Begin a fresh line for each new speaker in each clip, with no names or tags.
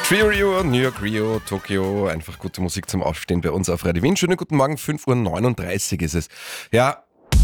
Rio, New York, Rio, Tokio, einfach gute Musik zum Aufstehen bei uns auf Radio Wien. Schönen guten Morgen, 5:39 Uhr ist es. Ja,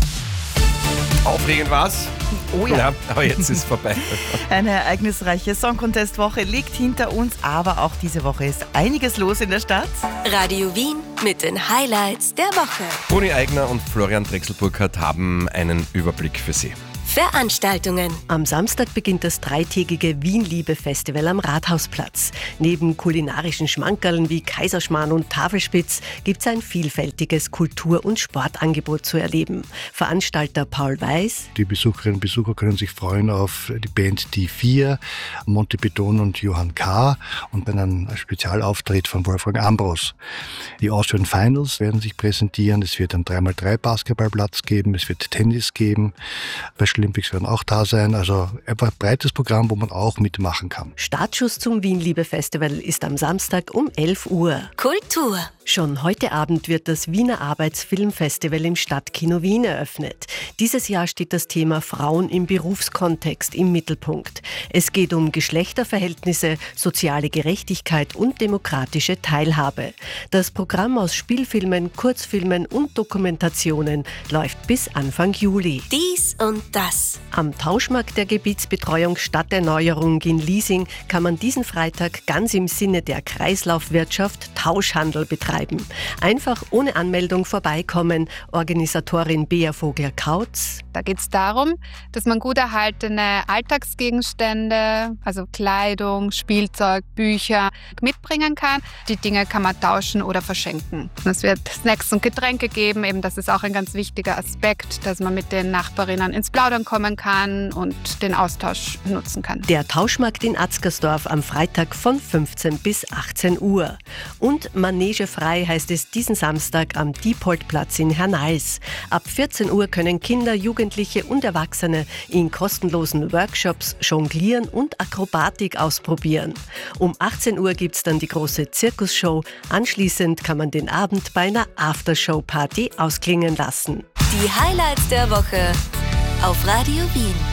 aufregend war's.
Oh ja.
Ja, aber jetzt ist es vorbei.
Eine ereignisreiche Song-Contest-Woche liegt hinter uns, aber auch diese Woche ist einiges los in der Stadt.
Radio Wien mit den Highlights der Woche.
Toni Eigner und Florian Drechsel-Burkhardt haben einen Überblick für Sie.
Veranstaltungen.
Am Samstag beginnt das dreitägige Wien-Liebe-Festival am Rathausplatz. Neben kulinarischen Schmankerln wie Kaiserschmarrn und Tafelspitz gibt es ein vielfältiges Kultur- und Sportangebot zu erleben. Veranstalter Paul Weiß.
Die Besucherinnen und Besucher können sich freuen auf die Band Die 4, Monty Python und Johann K. und einen Spezialauftritt von Wolfgang Ambros. Die Austrian Finals werden sich präsentieren. Es wird einen 3x3 Basketballplatz geben, es wird Tennis geben. Special Olympics werden auch da sein. Also einfach ein breites Programm, wo man auch mitmachen kann.
Startschuss zum Wien-Liebe-Festival ist am Samstag um 11 Uhr.
Kultur.
Schon heute Abend wird das Wiener Arbeitsfilmfestival im Stadtkino Wien eröffnet. Dieses Jahr steht das Thema Frauen im Berufskontext im Mittelpunkt. Es geht um Geschlechterverhältnisse, soziale Gerechtigkeit und demokratische Teilhabe. Das Programm aus Spielfilmen, Kurzfilmen und Dokumentationen läuft bis Anfang Juli.
Dies und das.
Am Tauschmarkt der Gebietsbetreuung Stadterneuerung in Liesing kann man diesen Freitag ganz im Sinne der Kreislaufwirtschaft Tauschhandel betreiben. Einfach ohne Anmeldung vorbeikommen. Organisatorin Bea Vogler-Kautz.
Da geht es darum, dass man gut erhaltene Alltagsgegenstände, also Kleidung, Spielzeug, Bücher mitbringen kann. Die Dinge kann man tauschen oder verschenken. Es wird Snacks und Getränke geben. Eben, das ist auch ein ganz wichtiger Aspekt, dass man mit den Nachbarinnen ins Plaudern kommen kann und den Austausch nutzen kann.
Der Tauschmarkt in Atzgersdorf am Freitag von 15 bis 18 Uhr. Und manegefrei heißt es diesen Samstag am Diepoldplatz in Hernals. Ab 14 Uhr können Kinder, Jugendliche und Erwachsene in kostenlosen Workshops jonglieren und Akrobatik ausprobieren. Um 18 Uhr gibt es dann die große Zirkusshow. Anschließend kann man den Abend bei einer Aftershow-Party ausklingen lassen.
Die Highlights der Woche auf Radio Wien.